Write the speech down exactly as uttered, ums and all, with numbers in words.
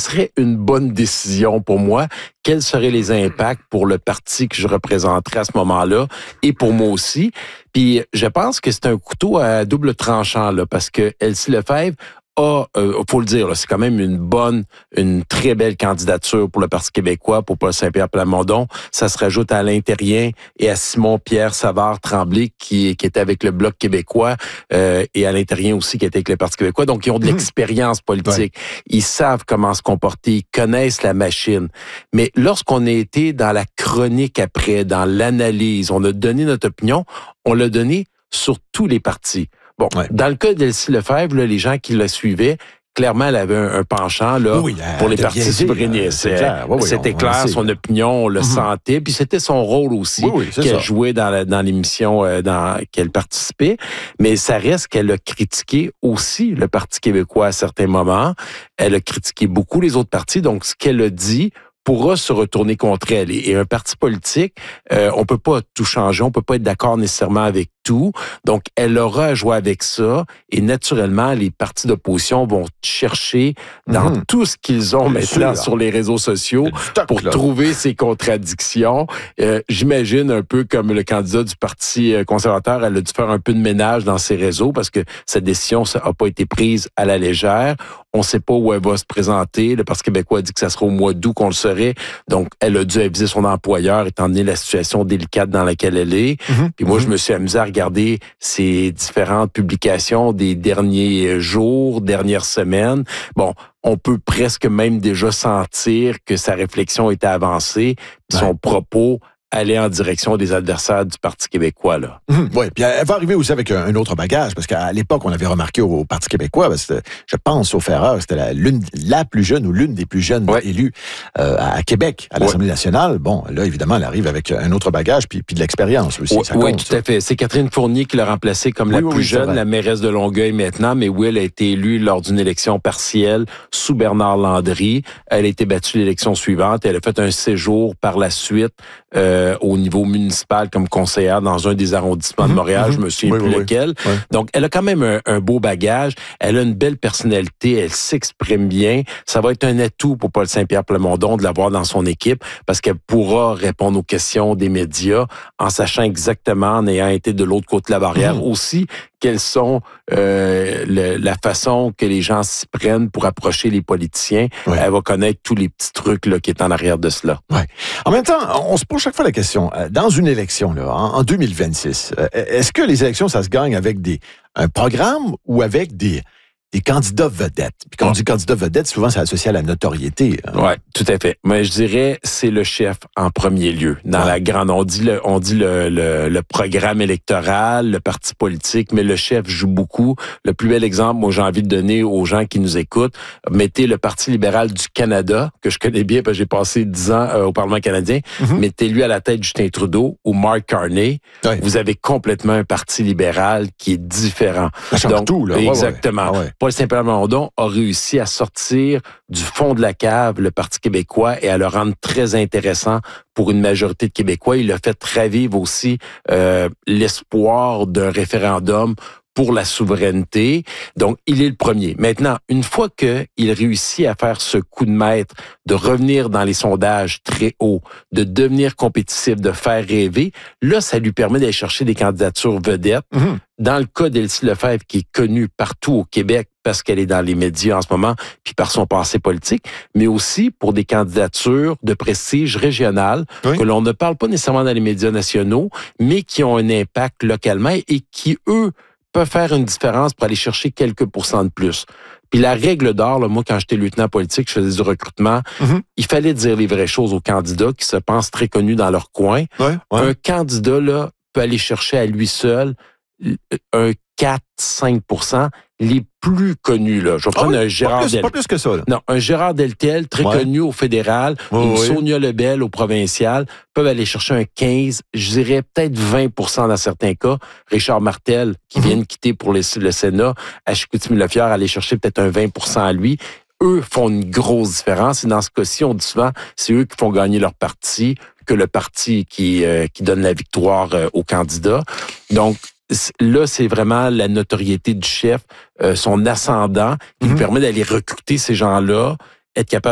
serait une bonne décision pour moi? Quels seraient les impacts pour le parti que je représenterais à ce moment-là et pour moi aussi? Puis je pense que c'est un couteau à double tranchant, là, parce que Elsie Lefebvre a, euh, faut le dire, là, c'est quand même une bonne, une très belle candidature pour le Parti québécois, pour Paul Saint-Pierre Plamondon. Ça se rajoute à Alain Thérien et à Simon-Pierre Savard-Tremblay qui, qui était avec le Bloc québécois euh, et Alain Thérien aussi qui était avec le Parti québécois. Donc, ils ont de l'expérience politique. Ouais. Ils savent comment se comporter. Ils connaissent la machine. Mais lorsqu'on a été dans la chronique après, dans l'analyse, on a donné notre opinion, on l'a donné sur tous les partis. Bon, ouais. Dans le cas d'Elsie Lefebvre, là, les gens qui la suivaient, clairement, elle avait un, un penchant là oui, pour les partis souverainistes. Euh, oui, oui, c'était on, clair, on son opinion, on le mm-hmm. sentait, puis c'était son rôle aussi oui, oui, qu'elle ça. jouait dans, la, dans l'émission euh, dans qu'elle participait. Mais ça reste qu'elle a critiqué aussi le Parti québécois à certains moments. Elle a critiqué beaucoup les autres partis. Donc, ce qu'elle a dit pourra se retourner contre elle. Et un parti politique, euh, on peut pas tout changer, on peut pas être d'accord nécessairement avec tout. Donc, elle aura à jouer avec ça. Et naturellement, les partis d'opposition vont chercher dans mmh. tout ce qu'ils ont Bien maintenant sûr. sur les réseaux sociaux stock, pour là. trouver ces contradictions. Euh, j'imagine un peu comme le candidat du Parti conservateur, elle a dû faire un peu de ménage dans ses réseaux parce que cette décision n'a pas été prise à la légère. On ne sait pas où elle va se présenter. Le Parti québécois a dit que ça sera au mois d'août qu'on le saurait. Donc, elle a dû aviser son employeur, étant donné la situation délicate dans laquelle elle est. Mmh. Puis moi, mmh. je me suis amusé à regarder ses différentes publications des derniers jours, dernières semaines. Bon, on peut presque même déjà sentir que sa réflexion était avancée, puis son ouais. propos aller en direction des adversaires du Parti québécois, là. Mmh, oui, puis elle va arriver aussi avec un, un autre bagage, parce qu'à l'époque, on avait remarqué au, au Parti québécois, parce que je pense, sauf erreur, c'était la, l'une, la plus jeune ou l'une des plus jeunes ouais. élues euh, à Québec, à l'Assemblée ouais. nationale. Bon, là, évidemment, elle arrive avec un autre bagage, puis, puis de l'expérience aussi. Oui, ça compte, oui tout ça. à fait. C'est Catherine Fournier qui l'a remplacée comme oui, la oui, plus oui, jeune, la mairesse de Longueuil maintenant, mais oui, elle a été élue lors d'une élection partielle sous Bernard Landry. Elle a été battue l'élection suivante et elle a fait un séjour par la suite Euh, au niveau municipal comme conseillère dans un des arrondissements mmh, de Montréal, mmh. je me souviens oui, plus oui, lequel. Oui. Donc, elle a quand même un, un beau bagage. Elle a une belle personnalité. Elle s'exprime bien. Ça va être un atout pour Paul Saint-Pierre Plamondon de l'avoir dans son équipe parce qu'elle pourra répondre aux questions des médias en sachant exactement, en ayant été de l'autre côté de la barrière mmh. aussi, quelles sont euh, le, la façon que les gens s'y prennent pour approcher les politiciens. Oui. Elle va connaître tous les petits trucs là, qui est en arrière de cela. Ouais. En même temps, on se pose chaque fois la question, dans une élection, là, en, en deux mille vingt-six, est-ce que les élections, ça se gagne avec des un programme ou avec des des candidats vedettes? Puis quand on dit candidat vedette, souvent, c'est associé à la notoriété. Hein. Oui, tout à fait. Mais je dirais, c'est le chef en premier lieu. Dans ouais. la grande, on dit le, on dit le, le, le programme électoral, le parti politique, mais le chef joue beaucoup. Le plus bel exemple, moi, j'ai envie de donner aux gens qui nous écoutent, mettez le Parti libéral du Canada, que je connais bien parce que j'ai passé dix ans euh, au Parlement canadien, mm-hmm. mettez-lui à la tête Justin Trudeau ou Mark Carney. Ouais. Vous avez complètement un parti libéral qui est différent. Ça change Donc, tout, là. Exactement. Ouais, ouais. Paul Saint-Pierre Plamondon a réussi à sortir du fond de la cave le Parti québécois et à le rendre très intéressant pour une majorité de Québécois. Il a fait revivre aussi euh, l'espoir d'un référendum pour la souveraineté. Donc, il est le premier. Maintenant, une fois qu'il réussit à faire ce coup de maître, de revenir dans les sondages très hauts, de devenir compétitif, de faire rêver, là, ça lui permet d'aller chercher des candidatures vedettes. Mm-hmm. Dans le cas d'Elsie Lefebvre, qui est connue partout au Québec parce qu'elle est dans les médias en ce moment, puis par son passé politique, mais aussi pour des candidatures de prestige régional, oui. que l'on ne parle pas nécessairement dans les médias nationaux, mais qui ont un impact localement et qui, eux, peuvent faire une différence pour aller chercher quelques pourcents de plus. Puis la règle d'or, là, moi, quand j'étais lieutenant politique, je faisais du recrutement, mm-hmm. il fallait dire les vraies choses aux candidats qui se pensent très connus dans leur coin. Ouais, ouais. Un candidat là peut aller chercher à lui seul un quatre à cinq pour cent les plus connus. Là. Je vais prendre ah oui, un Gérard Deltel. Pas plus que ça. Là. Non, un Gérard Deltel, très ouais. connu au fédéral, oui, une oui. Sonia Lebel au provincial, peuvent aller chercher un quinze, je dirais peut-être vingt pour cent dans certains cas. Richard Martel, qui mm-hmm. vient de quitter pour les, le Sénat, à Chicoutimi-Le-Fier, aller chercher peut-être un vingt pour cent à lui. Eux font une grosse différence. Et dans ce cas-ci, on dit souvent, c'est eux qui font gagner leur parti que le parti qui, euh, qui donne la victoire euh, au candidat. Donc, là, c'est vraiment la notoriété du chef, euh, son ascendant, qui mmh. lui permet d'aller recruter ces gens-là, être capable